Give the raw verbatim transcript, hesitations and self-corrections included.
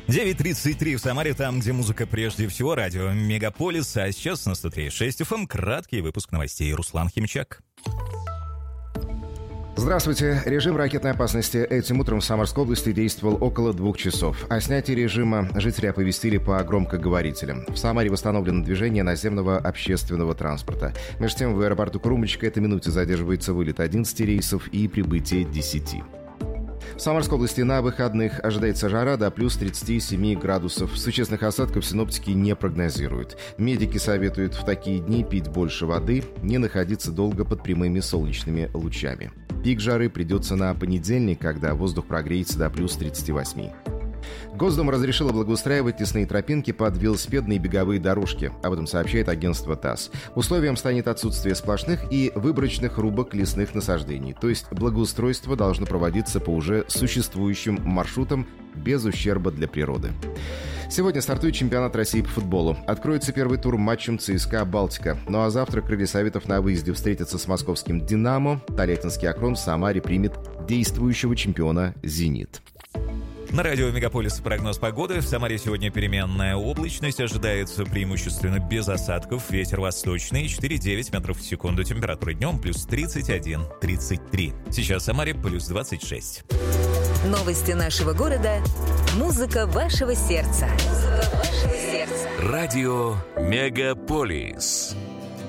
девять тридцать три в Самаре, там, где музыка прежде всего, радио Мегаполис. А сейчас на сто три и шесть эф эм краткий выпуск новостей. Руслан Химчак. Здравствуйте. Режим ракетной опасности этим утром в Самарской области действовал около двух часов. О снятии режима жители оповестили по громкоговорителям. В Самаре восстановлено движение наземного общественного транспорта. Между тем, в аэропорту Крумочка этой минуте задерживается вылет одиннадцати рейсов и прибытие десяти. В Самарской области на выходных ожидается жара до плюс тридцати семи градусов. Существенных осадков синоптики не прогнозируют. Медики советуют в такие дни пить больше воды, не находиться долго под прямыми солнечными лучами. Пик жары придется на понедельник, когда воздух прогреется до плюс тридцати восьми. Госдума разрешила благоустраивать лесные тропинки под велосипедные и беговые дорожки. Об этом сообщает агентство ТАСС. Условием станет отсутствие сплошных и выборочных рубок лесных насаждений. То есть благоустройство должно проводиться по уже существующим маршрутам без ущерба для природы. Сегодня стартует чемпионат России по футболу. Откроется первый тур матчем ЦСКА «Балтика». Ну а завтра крылья Советов на выезде встретятся с московским «Динамо». Тольяттинский «Акрон» в Самаре примет действующего чемпиона «Зенит». На радио Мегаполис прогноз погоды. В Самаре сегодня переменная облачность. Ожидается преимущественно без осадков. Ветер восточный четыре-девять метров в секунду. Температура днем плюс тридцать один - тридцать три. Сейчас в Самаре плюс двадцать шесть. Новости нашего города. Музыка вашего сердца. Музыка вашего сердца. Радио Мегаполис.